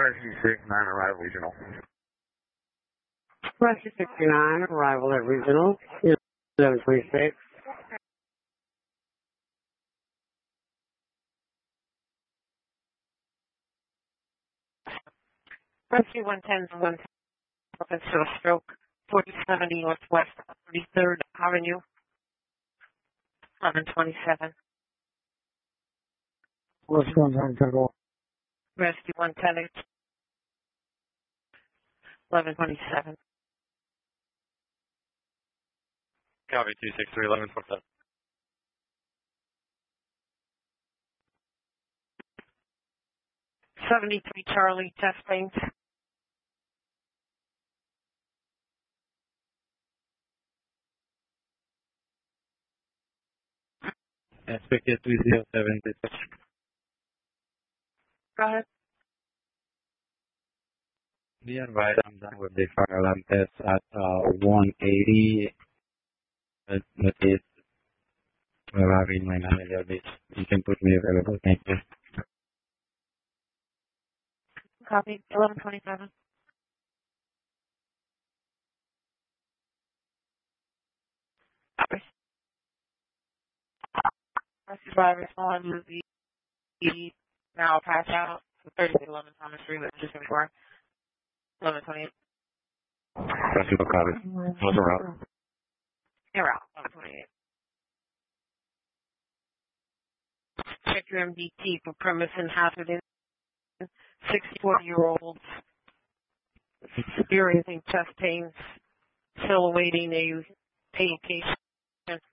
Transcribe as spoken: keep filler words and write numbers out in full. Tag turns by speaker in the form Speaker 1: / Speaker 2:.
Speaker 1: Rescue sixty-nine, arrival regional.
Speaker 2: Rescue sixty-nine, arrival at regional, eleven twenty-six.
Speaker 3: Rescue one ten to one ten, Provincial Stroke, forty seventy Northwest thirty-third Avenue, eleven twenty-seven.
Speaker 2: What's going on, General?
Speaker 3: Rescue one ten, eleven twenty-seven.
Speaker 4: Copy, two six three, eleven twenty-seven.
Speaker 3: seventy-three Charlie, chest pains.
Speaker 4: Expected three zero seven, dispatch.
Speaker 3: Go ahead.
Speaker 4: Be advised, I'm done with the fire alarm test at uh, one eighty. But it's arriving my manager. You can put me available. Thank you.
Speaker 3: Copy, eleven twenty-seven. Rescue driver, small and Lucy, now pass out, thirty-six eleven Thomas Street, just before eleven twenty-eight.
Speaker 4: Rescue copy. What's around?
Speaker 3: You're out, eleven twenty-eight. Check your M D T for premise and hazard in sixty-four-year-old experiencing chest pains, still awaiting a pain case.